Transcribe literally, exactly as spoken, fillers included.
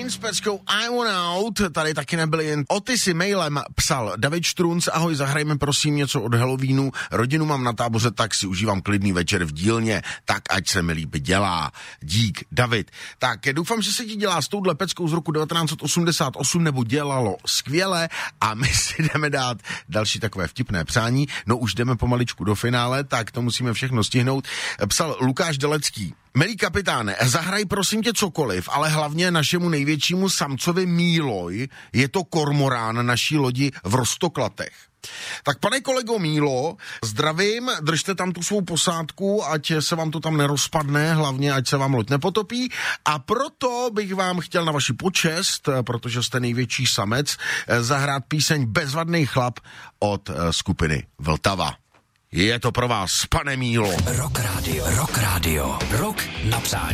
s peckou I Want Out, tady taky nebyli jen. Otisy mailem psal David Štrunc, ahoj, zahrajme prosím něco od Halloweenu, rodinu mám na táboře, tak si užívám klidný večer v dílně, tak ať se mi líp dělá. Dík, David. Tak doufám, že se ti dělá s touhle peckou z roku devatenáct osmdesát osm, nebo dělalo skvěle, a my si jdeme dát další takové vtipné přání. No už jdeme pomaličku do finále, tak to musíme všechno stihnout. Psal Lukáš Delecký. Milý kapitáne, zahraj prosím tě cokoliv, ale hlavně našemu největšímu samcovi Míloj, je to kormorán naší lodi v Roztoklatech. Tak pane kolego Mílo, zdravím, držte tam tu svou posádku, ať se vám to tam nerozpadne, hlavně ať se vám loď nepotopí, a proto bych vám chtěl na vaši počest, protože jste největší samec, zahrát píseň Bezvadný chlap od skupiny Vltava. Je to pro vás, pane Mílo. Rock Radio, Rock Radio, Rock na přání.